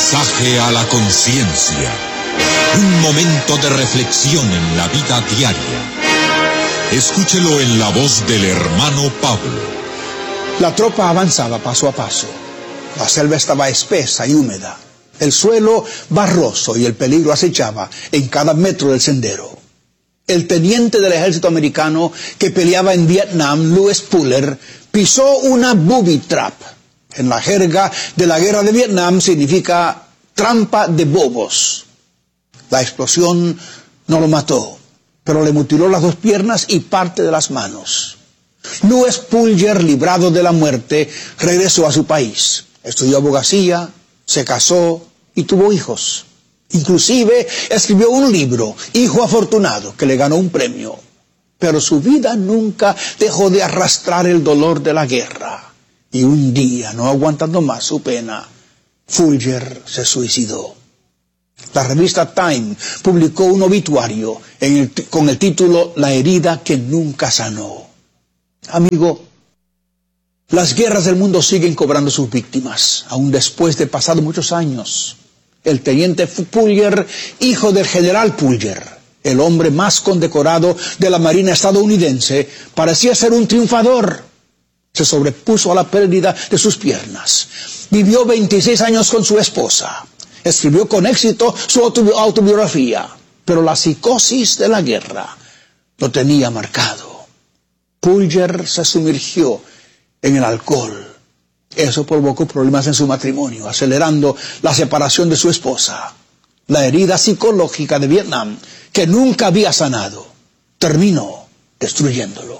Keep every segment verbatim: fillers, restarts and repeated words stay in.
Mensaje a la conciencia. Un momento de reflexión en la vida diaria. Escúchelo en la voz del hermano Pablo. La tropa avanzaba paso a paso. La selva estaba espesa y húmeda. El suelo barroso y el peligro acechaba en cada metro del sendero. El teniente del ejército americano que peleaba en Vietnam, Louis Puller, pisó una booby trap. En la jerga de la guerra de Vietnam significa trampa de bobos. La explosión no lo mató, pero le mutiló las dos piernas y parte de las manos. Louis Puller, librado de la muerte, regresó a su país. Estudió abogacía, se casó y tuvo hijos. Inclusive escribió un libro, Hijo Afortunado, que le ganó un premio. Pero su vida nunca dejó de arrastrar el dolor de la guerra. Y un día, no aguantando más su pena, Puller se suicidó. La revista Time publicó un obituario en el, con el título La herida que nunca sanó. Amigo, las guerras del mundo siguen cobrando sus víctimas, aún después de pasados muchos años. El teniente Puller, hijo del general Puller, el hombre más condecorado de la Marina estadounidense, parecía ser un triunfador. Se sobrepuso a la pérdida de sus piernas. Vivió veintiséis años con su esposa. Escribió con éxito su autobiografía, pero la psicosis de la guerra lo tenía marcado. Puller se sumergió en el alcohol. Eso provocó problemas en su matrimonio, acelerando la separación de su esposa. La herida psicológica de Vietnam, que nunca había sanado, terminó destruyéndolo.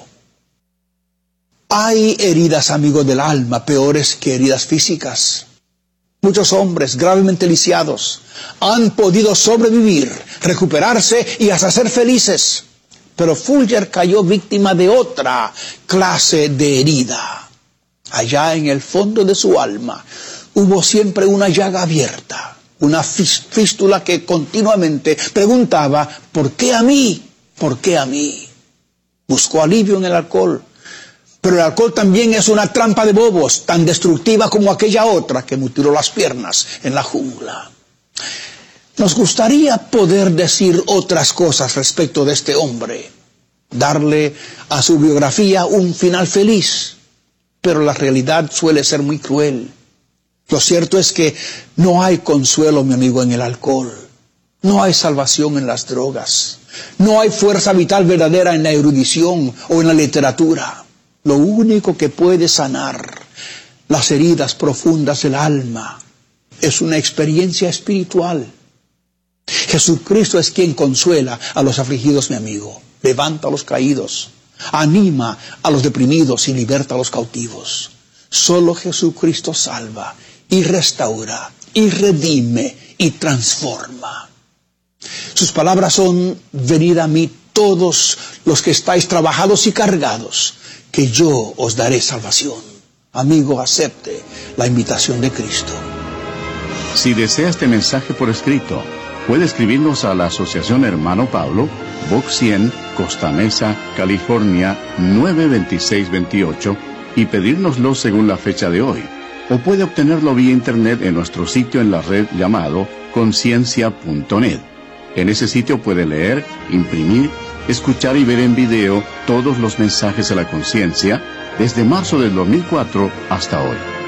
Hay heridas, amigos del alma, peores que heridas físicas. Muchos hombres gravemente lisiados han podido sobrevivir, recuperarse y hasta ser felices. Pero Puller cayó víctima de otra clase de herida. Allá en el fondo de su alma hubo siempre una llaga abierta, una fístula que continuamente preguntaba, ¿por qué a mí? ¿Por qué a mí? Buscó alivio en el alcohol. Pero el alcohol también es una trampa de bobos, tan destructiva como aquella otra que mutiló las piernas en la jungla. Nos gustaría poder decir otras cosas respecto de este hombre, darle a su biografía un final feliz, pero la realidad suele ser muy cruel. Lo cierto es que no hay consuelo, mi amigo, en el alcohol. No hay salvación en las drogas. No hay fuerza vital verdadera en la erudición o en la literatura. Lo único que puede sanar las heridas profundas del alma es una experiencia espiritual. Jesucristo es quien consuela a los afligidos, mi amigo. Levanta a los caídos, anima a los deprimidos y liberta a los cautivos. Solo Jesucristo salva y restaura y redime y transforma. Sus palabras son: venid a mí todos los que estáis trabajados y cargados, que yo os daré salvación. Amigo, acepte la invitación de Cristo. Si desea este mensaje por escrito, puede escribirnos a la Asociación Hermano Pablo, Box cien, Costa Mesa, California, nueve veintiséis veintiocho, y pedírnoslo según la fecha de hoy. O puede obtenerlo vía internet en nuestro sitio en la red llamado conciencia punto net. En ese sitio puede leer, imprimir, escuchar y ver en video todos los mensajes a la conciencia desde marzo del dos mil cuatro hasta hoy.